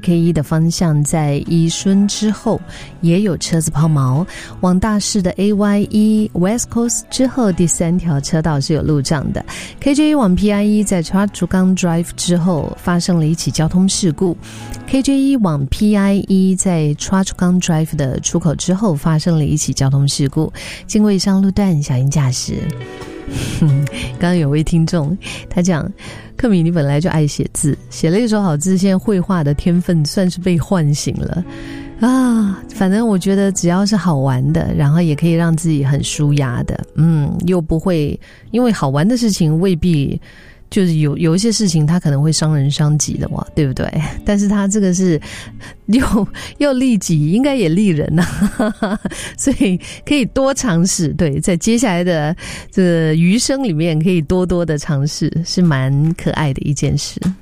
K1 的方向在宜顺之后也有车子抛锚，往大市的 AY1 West Coast 之后第3条车道是有路障的。 KJ1 往 PI1 在 Chua Chu Kang Drive 之后发生了一起交通事故， KJ1 往 PI1 在 Chua Chu Kang Drive 的出口之后发生了一起交通事故，经过以上路段小心驾驶。刚刚有位听众他讲，克米你本来就爱写字，写了一手好字，现在绘画的天分算是被唤醒了啊！反正我觉得只要是好玩的，然后也可以让自己很舒压的，又不会因为好玩的事情未必就是有一些事情它可能会伤人伤己的嘛，对不对？但是它这个是又利己，应该也利人啊，所以可以多尝试。对，在接下来的这个余生里面，可以多多的尝试，是蛮可爱的一件事。